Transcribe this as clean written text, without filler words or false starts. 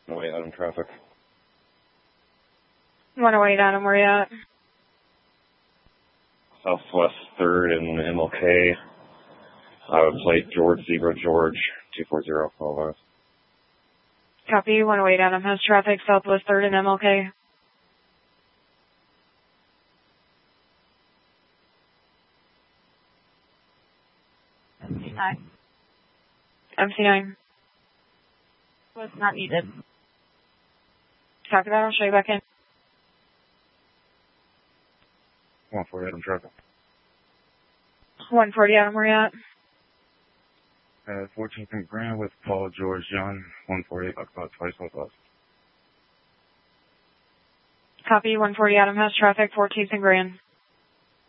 108 Adam traffic. 108 Adam, where you at? Southwest 3rd and MLK. I would plate George, Zebra, George, 240, all of us. Copy, 108 Adam has traffic, Southwest 3rd and MLK. MC9. MC9. Was not needed. Copy that, I'll show you back in. 140 Adam traffic. 140 Adam, where you at? 14th and Grand with Paul George John, 148, about twice northwest. Copy, 140 Adam has traffic, 14th and Grand.